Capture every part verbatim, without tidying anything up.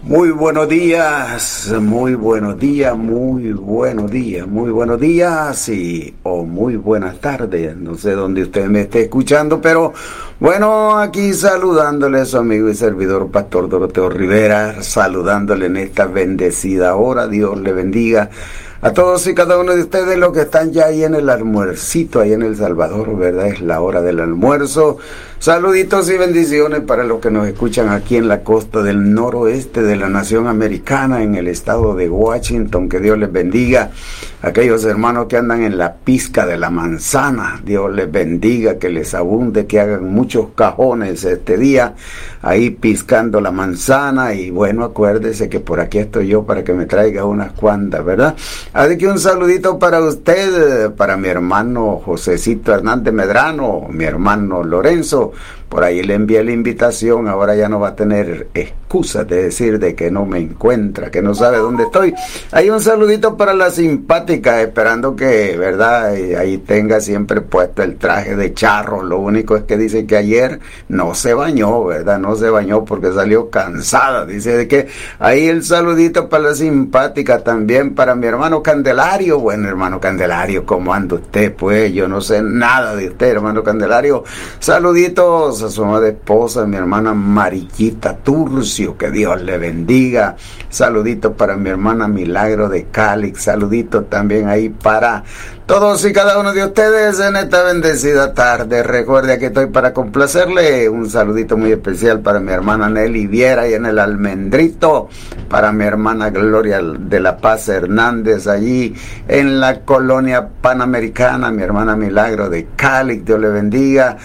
Muy buenos días, muy buenos días, muy buenos días, muy buenos días y o muy buenas tardes. No sé dónde usted me esté escuchando, pero bueno, aquí saludándole a su amigo y servidor Pastor Doroteo Rivera, saludándole en esta bendecida hora. Dios le bendiga a todos y cada uno de ustedes los que están ya ahí en el almuercito, ahí en El Salvador, ¿verdad? Es la hora del almuerzo. Saluditos y bendiciones para los que nos escuchan aquí en la costa del noroeste de la nación americana, en el estado de Washington. Que Dios les bendiga. Aquellos hermanos que andan en la pizca de la manzana, Dios les bendiga, que les abunde, que hagan muchos cajones este día, ahí piscando la manzana. Y bueno, acuérdese que por aquí estoy yo para que me traiga unas cuantas, ¿verdad? Así que un saludito para usted, para mi hermano Josecito Hernández Medrano, mi hermano Lorenzo. Por ahí le envié la invitación, ahora ya no va a tener excusas de decir de que no me encuentra, que no sabe dónde estoy. Hay un saludito para la simpática, esperando que, ¿verdad?, ahí tenga siempre puesto el traje de charro. Lo único es que dice que ayer no se bañó, ¿verdad? No se bañó porque salió cansada. Dice de que ahí el saludito para la simpática, también para mi hermano Candelario. Bueno, hermano Candelario, ¿cómo anda usted? Pues yo no sé nada de usted, hermano Candelario. Saluditos a su amada esposa, mi hermana Mariquita Turcio, que Dios le bendiga. Saluditos para mi hermana Milagro de Cali. Saluditos también ahí para todos y cada uno de ustedes en esta bendecida tarde. Recuerde que estoy para complacerle. Un saludito muy especial para mi hermana Nelly Viera y en el Almendrito, para mi hermana Gloria de la Paz Hernández allí en la colonia Panamericana, mi hermana Milagro de Cali, Dios le bendiga.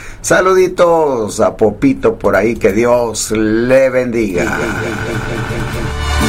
Saluditos a Popito por ahí, que Dios le bendiga.